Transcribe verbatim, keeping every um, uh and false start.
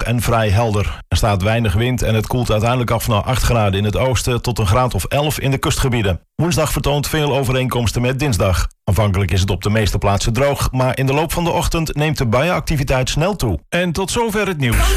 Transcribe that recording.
en vrij helder. Er staat weinig wind en het koelt uiteindelijk af naar acht graden in het oosten tot een graad of elf in de kustgebieden. Woensdag vertoont veel overeenkomsten met dinsdag. Aanvankelijk is het op de meeste plaatsen droog, maar in de loop van de ochtend neemt de buienactiviteit snel toe. En tot zover het nieuws.